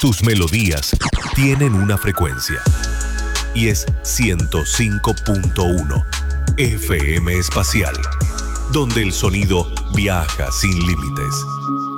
Sus melodías tienen una frecuencia y es 105.1 FM Espacial, donde el sonido viaja sin límites.